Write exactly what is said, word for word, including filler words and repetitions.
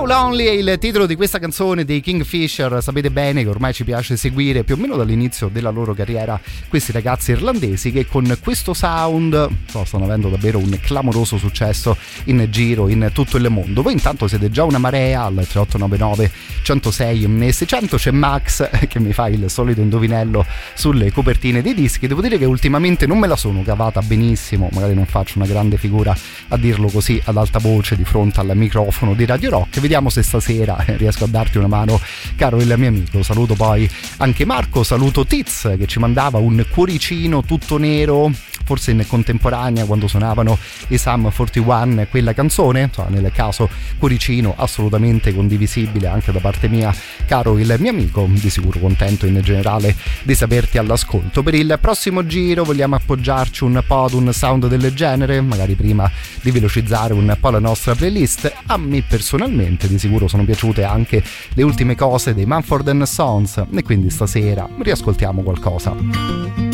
So Lonely è il titolo di questa canzone dei Kingfisher. Sapete bene che ormai ci piace seguire più o meno dall'inizio della loro carriera questi ragazzi irlandesi che con questo sound so, stanno avendo davvero un clamoroso successo in giro in tutto il mondo. Voi intanto siete già una marea al tre otto nove nove centosei e seicento. C'è Max che mi fa il solito indovinello sulle copertine dei dischi. Devo dire che ultimamente non me la sono cavata benissimo, magari non faccio una grande figura a dirlo così ad alta voce di fronte al microfono di Radio Rock. Vediamo se stasera riesco a darti una mano, caro il mio amico. Saluto poi anche Marco, saluto Tiz che ci mandava un cuoricino tutto nero, forse in contemporanea quando suonavano i Sum quarantuno quella canzone. Insomma, nel caso cuoricino assolutamente condivisibile anche da parte mia, caro il mio amico, di sicuro contento in generale di saperti all'ascolto. Per il prossimo giro vogliamo appoggiarci un po' ad un sound del genere, magari prima di velocizzare un po' la nostra playlist. A me personalmente di sicuro sono piaciute anche le ultime cose dei Mumford and Sons e quindi stasera riascoltiamo qualcosa.